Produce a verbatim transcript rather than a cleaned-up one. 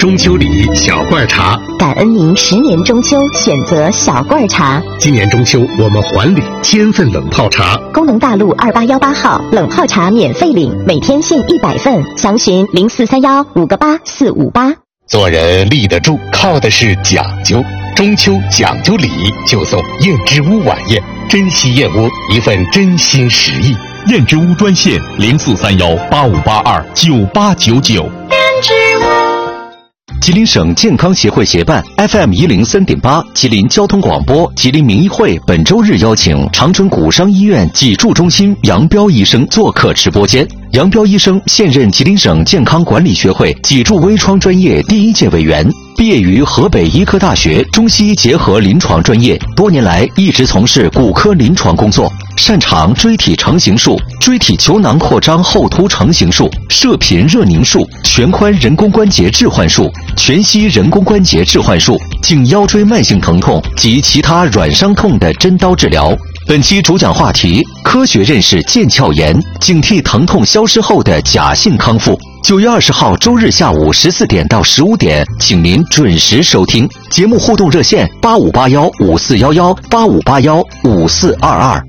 中秋礼小罐茶， 感恩您十年中秋选择小罐茶。 今年中秋我们还礼千份冷泡茶。 工农大路二八幺八号冷泡茶免费领，每天限一百份，详询零四三幺五个八四五八。 做人立得住，靠的是讲究。中秋讲究礼，就送燕之屋晚宴，珍稀燕窝一份真心实意。 燕之屋专线零四三幺八五八二九八九九。 燕之屋。 吉林省健康协会协办 F M 一零三点八，吉林交通广播，吉林民医会本周日邀请长春古商医院脊柱中心杨彪医生做客直播间。杨彪医生现任吉林省健康管理学会脊柱微创专业第一届委员，毕业于河北医科大学中西医结合临床专业，多年来一直从事骨科临床工作，擅长椎体成形术、椎体球囊扩张后凸成形术、射频热凝术、全髋人工关节置换术、全息人工关节置换术、颈腰椎慢性疼痛及其他软伤痛的针刀治疗。本期主讲话题：科学认识腱鞘炎，警惕疼痛消失后的假性康复。九月二十号周日下午十四点到十五点，请您准时收听节目。互动热线：八五八幺五四幺幺八五八幺五四二二。